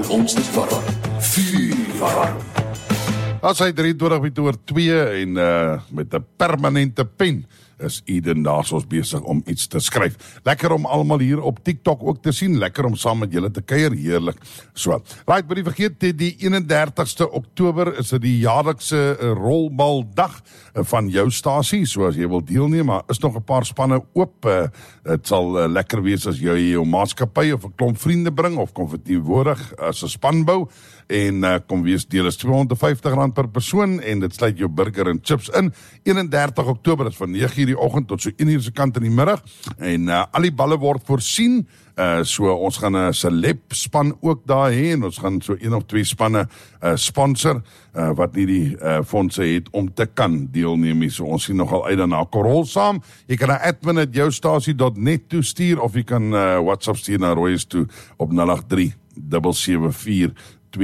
moet ons dit warm. Vuur warm. As hy 23 oor 2 en met 'n permanente pen is Eden daar soos besig om iets te skryf. Lekker om almal hier op TikTok ook te sien, lekker om saam met julle te kuier, heerlik. So, right, maar nie vergeet, die 31ste Oktober is dit die jaarlikse rolbaldag van jou stasie, so as jy wil deelneem, maar is nog 'n paar spanne oop. Het sal lekker wees as jy jou maatskappy of 'n klomp vriende bring, of kom verteenwoordig as 'n span bou, en kom wees deel is R250 per persoon, en dit sluit jou burger en chips in. 31 Oktober is van 9:00 die oggend tot so 1:00 se kant in die middag, en al die balle word voorsien, so ons gaan 'n celeb span ook daar hê, en ons gaan so 1 of 2 spanne sponsor, wat nie die fondse het om te kan deelneem, so ons sien nogal uit daarna. Korrel saam, jy kan na admin@joustasie.net toe stuur, of jy kan WhatsApp stuur na Royes toe op 083 774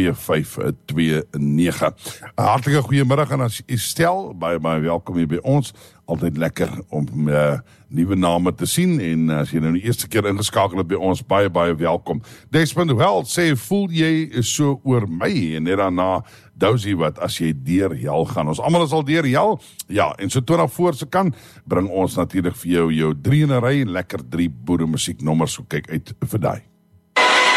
2529. Hartlike goeiemiddag aan as Estel, baie welkom hier by ons. Altyd lekker om nuwe name te sien, en as jy nou die eerste keer ingeskakel het by ons, baie welkom. Desmond Well sê, voel jy so oor my, en net daarna Dousie wat as jy deur hel gaan. Ons almal is al deur hel, ja, en so 20 voor se kan, bring ons natuurlik vir jou 3 in 'n ry, lekker 3 boere musieknommers, so kyk uit vir daai.